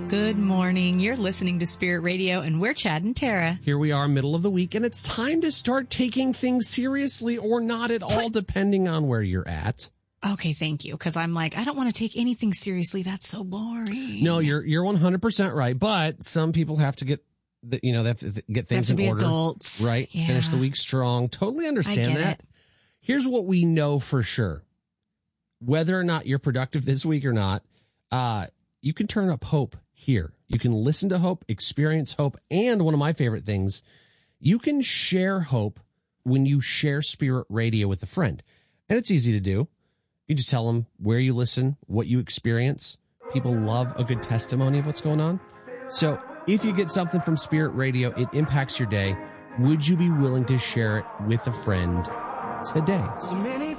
Good morning. You're listening to Spirit Radio, and we're Chad and Tara. Here we are, middle of the week, and it's time to start taking things seriously or not at all, depending on where you're at. Okay, thank you, because I'm like, I don't want to take anything seriously. That's so boring. No, you're 100% right, but some people have to get, they have to get things in order. They have to be adults. Right? Yeah. Finish the week strong. Totally understand that. It. Here's what we know for sure. Whether or not you're productive this week or not, you can turn up hope here. You can listen to hope, experience hope, and one of my favorite things, you can share hope when you share Spirit Radio with a friend. And it's easy to do. You just tell them where you listen, what you experience. People love a good testimony of what's going on. So if you get something from Spirit Radio, it impacts your day. Would you be willing to share it with a friend today? So many